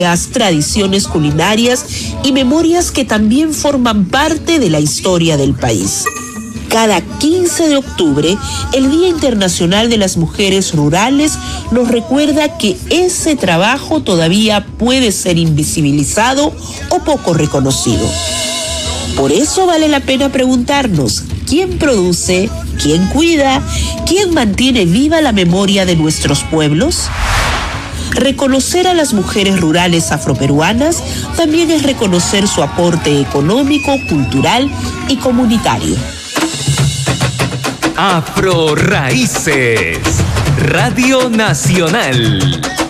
tradiciones culinarias y memorias que también forman parte de la historia del país. Cada 15 de octubre, el Día Internacional de las Mujeres Rurales nos recuerda que ese trabajo todavía puede ser invisibilizado o poco reconocido. Por eso vale la pena preguntarnos, ¿quién produce, quién cuida, quién mantiene viva la memoria de nuestros pueblos? Reconocer a las mujeres rurales afroperuanas también es reconocer su aporte económico, cultural y comunitario. Afro Raíces, Radio Nacional.